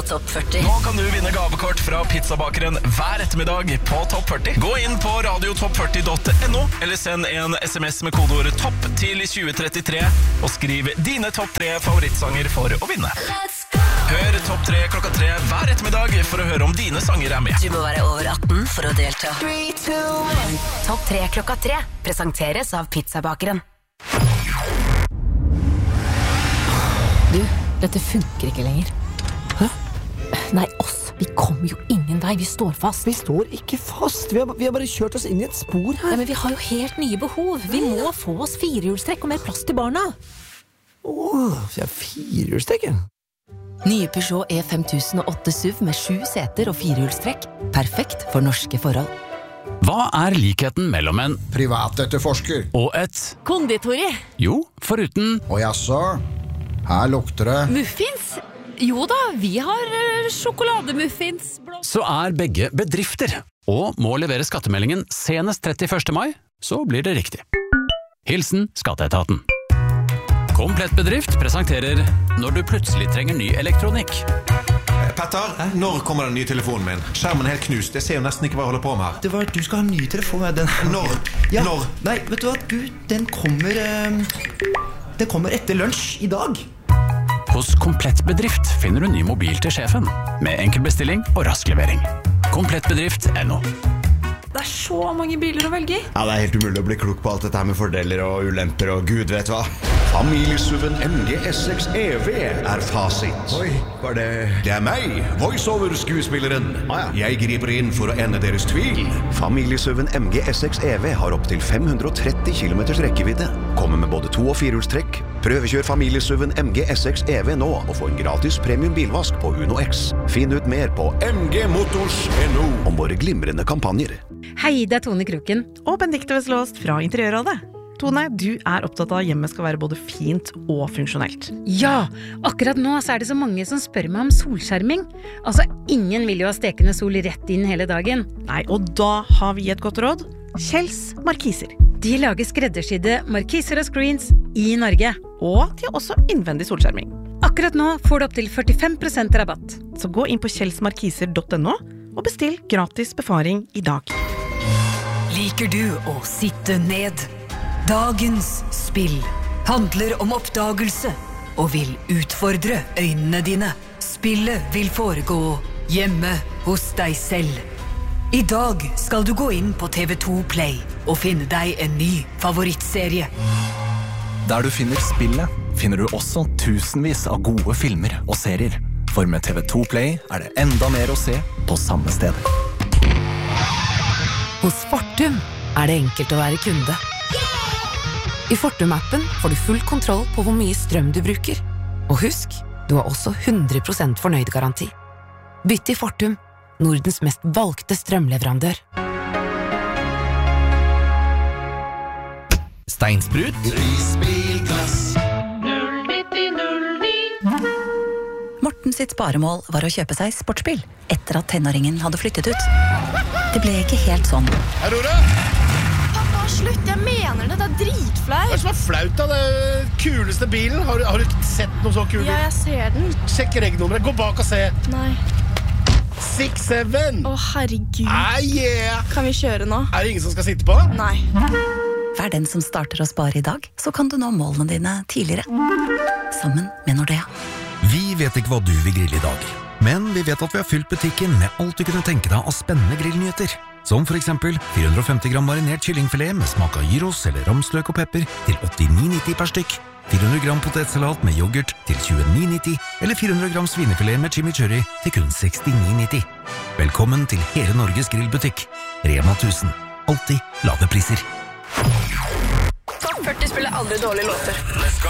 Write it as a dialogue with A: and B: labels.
A: på Topp 40.
B: Nå kan du vinne gavekort fra pizzabakeren hver ettermiddag på Topp 40. Gå inn på radiotopp40.no, eller send en SMS med kodeord TOPP til 2033, og skriv dine topp 3 favorittsanger for å vinne. Hør Topp 3 klokka 3 hver ettermiddag for å høre om dine sanger er med.
A: Du må være over 18 for å delta.
C: 3, 2, 1.
D: Topp 3 klokka 3 presenteres av pizzabakeren.
E: Du, dette funker ikke lenger. Hæ? Nei, oss. Vi kommer jo ingen vei. Vi står fast.
F: Vi står ikke fast. Vi har bare kjørt oss inn i et spor her.
E: Ja, men vi har jo helt nye behov. Vi må få oss firehjulstrekk og mer plass til barna.
F: Så jeg firehjulstrekk, ja.
E: Nye Peugeot E5008 SUV med 7 seter og firehjulstrekk. Perfekt for norske forhold.
G: Hva er likheten mellom en
H: privatetterforsker
G: og et
E: Konditori.
G: Jo, foruten
H: og jaså, her lukter det
E: Muffins? Jo da, vi har sjokolademuffins.
G: så er begge bedrifter, og må levere skattemeldingen senest 31. mai, så blir det riktig. Hilsen Skatteetaten. Komplett bedrift presenterer når du plutselig trenger ny elektronikk.
I: Petter, når kommer den nye telefonen min? Skjermen er helt knust, jeg ser jo nesten ikke hva jeg holder på med her.
J: Du skal ha en ny telefon.
I: Når?
J: Ja.
I: Når?
J: Nei, vet du hva? Den kommer etter lunsj i dag.
G: Hos Komplett bedrift finner du ny mobil til sjefen, med enkel bestilling og rask levering. Komplettbedrift.no.
K: Det er så mange biler å velge i.
J: Ja, det er helt umulig å bli klok på alt dette her med fordeler og ulemper og gud vet hva.
I: Familiesuven MG S6 EV er fasit.
J: Oi, var det...
I: Det er meg, voiceover-skuespilleren. Jeg griper inn for å ende deres tvil.
L: Familiesuven MG S6 EV har opp til 530 km rekkevidde. Kommer med både 2- og 4-hjulstrekk. Prøvekjør familiesuven MG S6 EV nå, og få en gratis premium bilvask på Uno X. Finn ut mer på mgmotors.no om våre glimrende kampanjer.
M: Hei, det er Tone Kroken.
N: Og Benedikte Veslåst fra Interiørrådet. Tone, du er opptatt av at hjemmet skal være både fint og funksjonelt.
M: Ja, akkurat nå så er det så mange som spør meg om solskjerming. Altså, ingen vil jo ha stekende sol rett inn hele dagen.
N: Nei, og da har vi et godt råd. Kjells Markiser.
M: De lager skreddersydde markiser og screens i Norge.
N: Og de har også innvendig solskjerming.
M: Akkurat nå får du opp til 45% rabatt.
N: Så gå inn på kjellsmarkiser.no og bestill gratis befaring i dag.
A: Liker du å sitte ned? Dagens spill handler om oppdagelse og vil utfordre øynene dine. Spillet vil foregå hjemme hos deg selv. I dag skal du gå inn på TV2 Play og finne deg en ny favorittserie.
O: Der du finner spillet, finner du også tusenvis av gode filmer og serier. For med TV2 Play er det enda mer å se på samme sted.
D: Hos Fortum er det enkelt å være kunde. I Fortum-appen får du full kontroll på hvor mye strøm du bruker. Og husk, du har også 100% fornøyd-garanti. Bytt til Fortum, Nordens mest valgte strømleverandør.
O: Steinsprut.
P: Prisbilglass 09009.
Q: Morten sitt sparemål var å kjøpe seg sportsbil etter at tenåringen hadde flyttet ut. Det ble ikke helt sånn.
R: Aurora!
S: Pappa, slutt, jeg mener det, det er dritflaut.
R: Hva er det som er flaut da? Det kuleste bilen? Har du ikke sett noe så kul?
S: Ja, jeg ser den.
R: Sjekk regnummeret, gå bak og se.
S: Nei.
R: 6-7.
S: Å, herregud.
R: Yeah.
S: Kan vi kjøre nå?
R: Er det ingen som skal sitte på?
S: Nei.
Q: Vær den som starter å spare i dag, så kan du nå målene dine tidligere. Sammen med Nordea.
T: Vi vet ikke hva du vil grille i dag, men vi vet at vi har fylt butikken med alt du kunne tenke deg av spennende grillnyheter. Som for eksempel 450 gram marinert kyllingfilet med smak av gyros eller ramsløk og pepper til 89,90 per stykk. 400 gram potetsalat med yoghurt til 29,90, eller 400 gram svinefilet med chimichurri til kun 69,90. Velkommen til hele Norges grillbutikk. Rema 1000. Alltid lave priser.
A: Topp 40 spiller aldri dårlige låter.
B: Let's go!